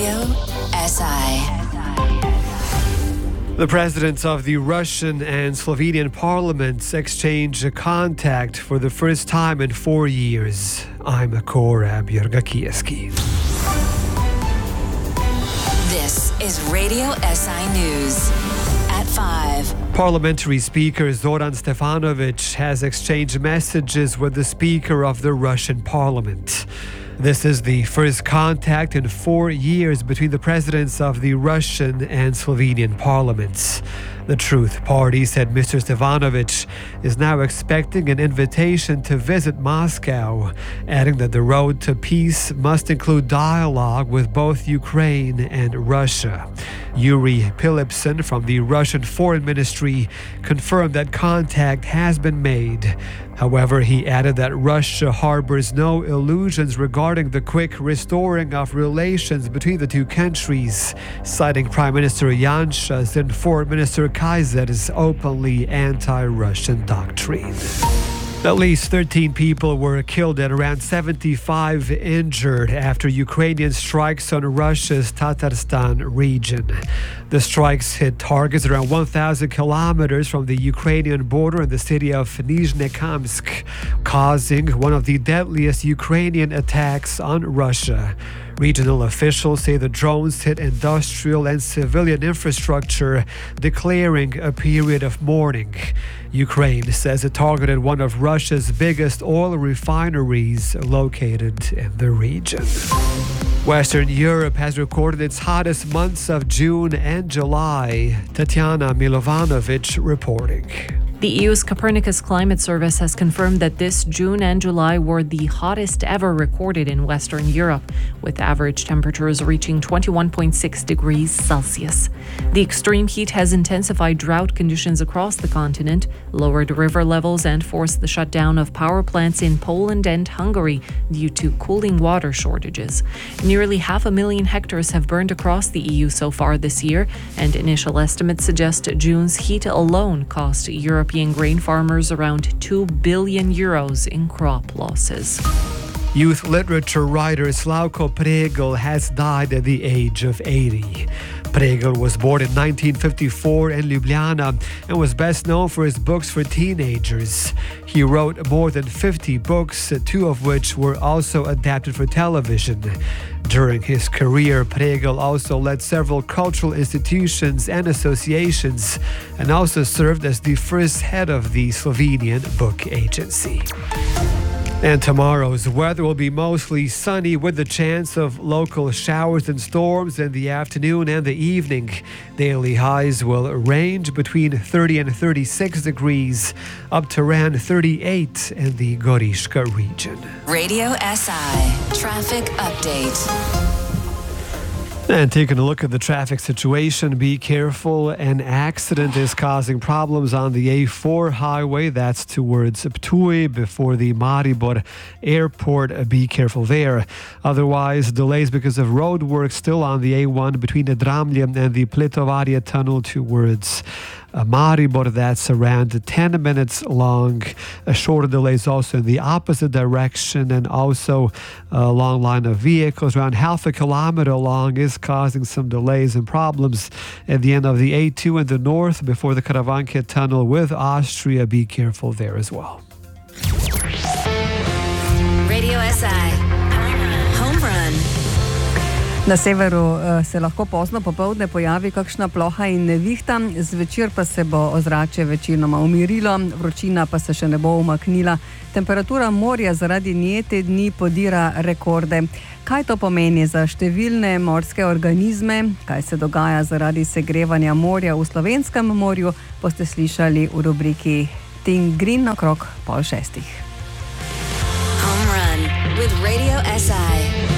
Radio SI. The presidents of the Russian and Slovenian parliaments exchanged contact for the first time in 4 years. I'm Korab Yergakieski. This is Radio SI News at 5. Parliamentary Speaker Zoran Stefanovic has exchanged messages with the Speaker of the Russian Parliament. This is the first contact in 4 years between the presidents of the Russian and Slovenian parliaments. The Truth Party said Mr. Stefanovic is now expecting an invitation to visit Moscow, adding that the road to peace must include dialogue with both Ukraine and Russia. Yuri Pilipsin from the Russian Foreign Ministry confirmed that contact has been made. However, he added that Russia harbors no illusions regarding the quick restoring of relations between the two countries, citing Prime Minister Yansha's and Foreign Minister Kaiser's openly anti-Russian doctrine. At least 13 people were killed and around 75 injured after Ukrainian strikes on Russia's Tatarstan region. The strikes hit targets around 1,000 kilometers from the Ukrainian border in the city of Nizhnekamsk, causing one of the deadliest Ukrainian attacks on Russia. Regional officials say the drones hit industrial and civilian infrastructure, declaring a period of mourning. Ukraine says it targeted one of Russia's biggest oil refineries located in the region. Western Europe has recorded its hottest months of June and July. Tatiana Milovanovic reporting. The EU's Copernicus Climate Service has confirmed that this June and July were the hottest ever recorded in Western Europe, with average temperatures reaching 21.6 degrees Celsius. The extreme heat has intensified drought conditions across the continent, lowered river levels, and forced the shutdown of power plants in Poland and Hungary due to cooling water shortages. Nearly 500,000 hectares have burned across the EU so far this year, and initial estimates suggest June's heat alone cost European grain farmers around 2 billion euros in crop losses. Youth literature writer Slavko Pregl has died at the age of 80. Pregl was born in 1954 in Ljubljana and was best known for his books for teenagers. He wrote more than 50 books, 2 of which were also adapted for television. During his career, Pregl also led several cultural institutions and associations and also served as the first head of the Slovenian Book Agency. And tomorrow's weather will be mostly sunny with the chance of local showers and storms in the afternoon and the evening. Daily highs will range between 30 and 36 degrees, up to around 38 in the Gorishka region. Radio SI Traffic Update. And taking a look at the traffic situation, be careful. An accident is causing problems on the A4 highway. That's towards Ptuj before the Maribor airport. Be careful there. Otherwise, delays because of road work still on the A1 between the Dramlje and the Plitovarje tunnel towards Maribor. That's around 10 minutes long. Shorter delays also in the opposite direction, and also a long line of vehicles around half a kilometer long is causing some delays and problems at the end of the A2 in the north before the Karavanke tunnel with Austria. Be careful there as well. Radio SI Home Run. Na severu se lahko pozno popoldne pojavi kakšna ploha in nevihta, zvečer pa se bo ozračje večinoma umirilo, vročina pa se še ne bo umaknila. Temperatura morja zaradi nje te dni podira rekorde. Kaj to pomeni za številne morske organizme, kaj se dogaja zaradi segrevanja morja v Slovenskem morju, boste slišali v rubriki Think Green okrog 5:30. Home Run with Radio SI.